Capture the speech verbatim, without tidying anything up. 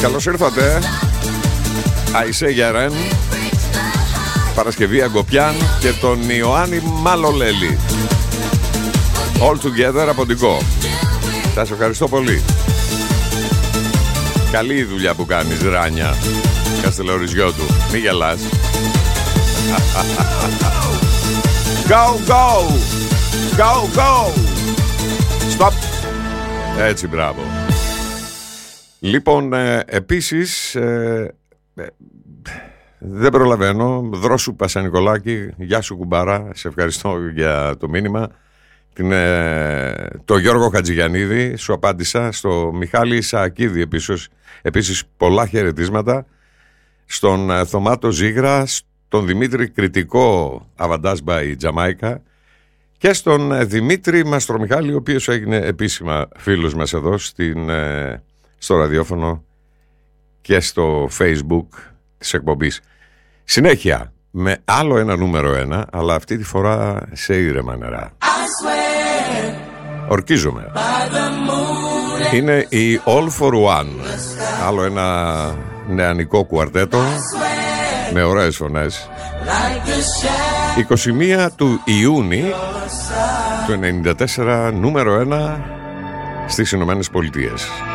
Καλώς ήρθατε. Αϊσέ Γερέν, Παρασκευή Αγκοπιάν και τον Ιωάννη Μαλολέλη. All together από την Go. Σας ευχαριστώ πολύ. Καλή η δουλειά που κάνεις, Ράνια Καστελοριζιώτου. Μη γελάς. Go, go! Go, go! Stop! Έτσι, μπράβο. Λοιπόν, ε, επίσης ε, ε, δεν προλαβαίνω. Δρόσου Πασανικολάκη, γεια σου κουμπάρα, σε ευχαριστώ για το μήνυμα. Την, ε, το Γιώργο Χατζηγιαννίδη σου απάντησα. Στο Μιχάλη Ισαακίδη επίσης, επίσης πολλά χαιρετίσματα. Στον ε, Θωμάτο Ζήγρα, στον Δημήτρη Κριτικό Αβαντάς by Τζαμάικα και στον ε, Δημήτρη Μαστρομιχάλη, ο οποίος έγινε επίσημα φίλος μας εδώ στην, ε, στο ραδιόφωνο και στο Facebook της εκπομπής. Συνέχεια με άλλο ένα νούμερο ένα, αλλά αυτή τη φορά σε ήρεμα νερά. Ορκίζομαι. Είναι η All for One, άλλο ένα νεανικό κουαρτέτο με ωραίες φωνές. είκοσι μία του Ιούνιου του ενενήντα τέσσερα, νούμερο ένα στις Ηνωμένες Πολιτείες.